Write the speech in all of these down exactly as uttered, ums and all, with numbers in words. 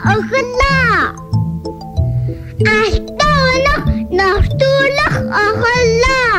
оглоо. Алтан өнөх навтуулах оглоо.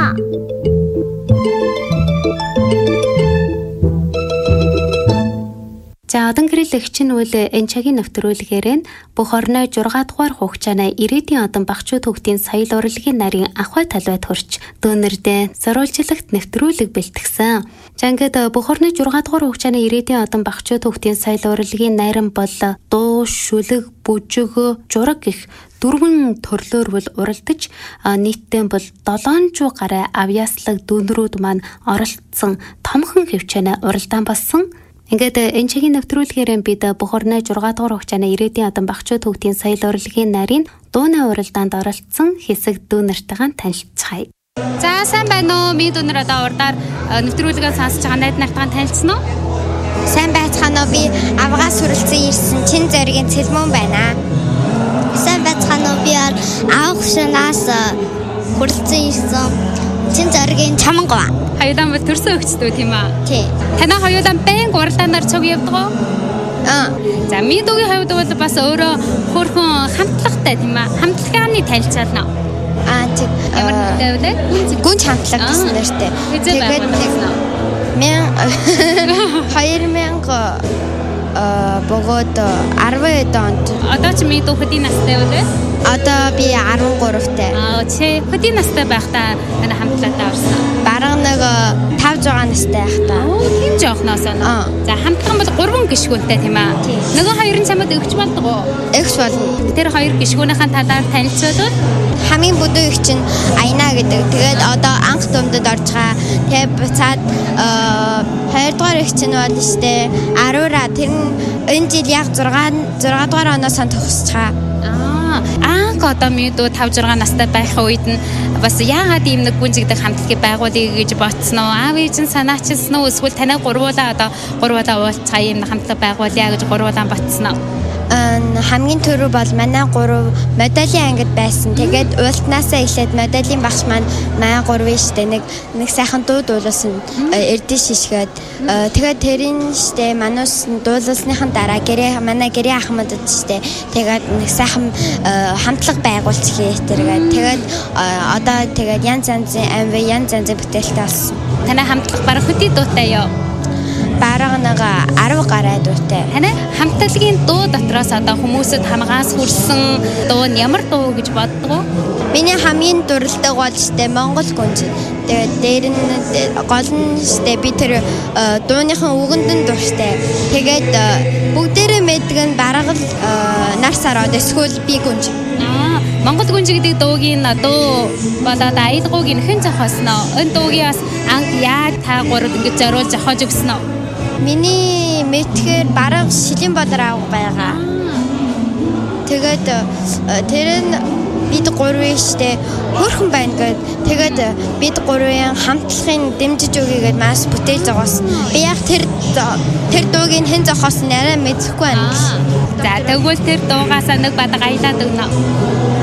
За одон гэрэлэгч нь үл энэ цагийн нэвтрүүлгээр нь бүх орны зургаат дугаар хугацааны ирээдүйн одон багчууд хүүхдийн соёл урлагийн нарийн ахуй талбайд хүрч дүүнэрдээ зориулжлагт нэвтрүүлэг бэлтгэсэн. За ингээд бүх орны зургаат дугаар хугацааны ирээдүйн одон багчууд хүүхдийн соёл урлагийн нарийн бол дуу, шүлэг, бүжиг, зураг гэх дөрвөн төрлөөр бол уралдаж нийтдээ бол долоонжуу гаруй авьяаслаг дүүнрүүд маань оролцсон томхон хөвчөөнө уралдаан болсон. Ингээд энэ чигийн нэвтрүүлгээр бид бүх орны зургаат дугаар хугацааны ирээдүйн одон багчууд хүүхдийн соёл урлагийн нарийн дууны уралдаанд оролцсон хэсэг дүүнэртэйгээ танилцгаая. За сайн байна уу? Ми дүүнэр одоо урдаар нэвтрүүлгээ сонсож байгаа найд нартайгаа танилцсан уу? Сайн байцгаана уу? Би авгаас хүрэлцэн ирсэн Чин зоригийн Цэлмөн байна. Сайн байцгаана уу? Би авах шанаас хүрэлцэн ирсэн Чин зоригийн Чамангова. Хоёулаа бол төрсөн өгчдөө тийм аа. Тий. Танай хоёулаа байн уралдаанаар цуг явдаг уу? Аа. За Мидогийн хувьд бол бас өөрөө хөөрхөн хамтлагтай тийм аа. Хамтлагааны танилцаална. Аа тий. Ямар нэртэй вэ? Гүнж хамтлаг гэсэн нэртэй. Тэгээд мен хоёр мянга э богод арван онд. Одоо ч Мидо хөдийн настай үү? Одоо би арван гуравтай. Аа чи хөдийн настай байхдаа танай хамтлагтаа орсон. Бараг нэг тавж байгаа настай байхдаа. Оо тийм жоохноос нь. За хамтлаг бол гурван гишгүүнтэй тийм аа. Нөгөө хоёр нь чамд өгч болдог уу? Өгч болно. Тэр хоёр гишгүүнийхэн талаар танилцуулбал хамгийн бүдүүн их чинь Аяна гэдэг. Тэгээд одоо анх дүмдэд орж байгаа. Тэгээд буцаад хоёрдугаар их чинь бол штэ Арура. Тэр нь энэ жил яг6 6 дугаар оноос төгсөж байгаа. Анх одоо Мидо тавж байгаа настай байх үед нь бас яагаад ийм нэг гүнжигдэх хамтлагийг байгуулъя гэж бодсон уу? Аав ээж нь санаачилсан уу? Эсвэл танай гурвуулаа одоо гурвуулаа уулзгаа ийм нэг хамтлаг байгуулъя гэж гурвуулаа ботсон уу? Хамгийн түрүү бол манай гурав моделийн ангид байсан. Тэгээд уултнаасаа эхлээд моделийн багш маань манай гурвын штэ нэг нэг сайхан дуу дуулсан эрдэн шишгээд тэгээд тэрийн штэ манус дуулсныхан дараа гэрээ манай гэрээ ахмадд штэ тэгээд нэг сайхан хамтлаг байгуулчихъя тэргээд тэгээд одоо тэгээд янз янзын амв янз янзын бүтээлтэй болсон. Танай хамтлаг барах хөдий дуутай юу? Бараг нэг арав гаруй дуутай. Танай хамтлагийн дуу дотроос одоо хүмүүсэд хамгаас хүрсэн дуу нь ямар дуу гэж боддог вэ? Миний хамгийн дурлалдаг бол штэ Монгол гүнж. Тэгээд дээр нь гол нь штэ би тэр дууныхан үгэнд нь дуртай. Тэгээд бүгдээрээ мэддэг нь бараг л нар сараад эсвэл би гүнж. Аа, Монгол гүнж гэдэг дуугийн дуу болоод аялгууг хэн зохиосноо? Энэ дуугийн бас анх яг та гурав ингэж зориулж зохиож өгсөн үү? Миний мэдхээр бараг Шилийн Болор аав байгаа. Тэгээд тэр нь бид гурвын штэ хөрхөн байна гэд тэгээд бид гурвын хамтлагын дэмжиж өгье гэд маш бүтээл зогоосон. Би яг тэр тэр дуугийн хэн зохиосон арай мэдэхгүй байна. За тэгвэл тэр дуугаас нэг бадаг аялаад өгнө.